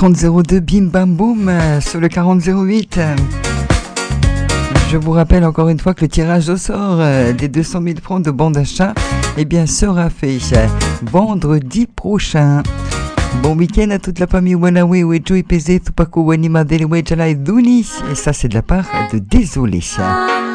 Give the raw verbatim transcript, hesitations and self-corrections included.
trente zéro deux, bim bam boum, sur le quarante zéro huit. Je vous rappelle encore une fois que le tirage au sort des deux cent mille francs de bon d'achat eh bien, sera fait vendredi prochain. Bon week-end à toute la famille Wanawe, Wejo, Ipeze, Tupako, Wanima, Delewe, Jala et Duni. Et ça, c'est de la part de Désolé.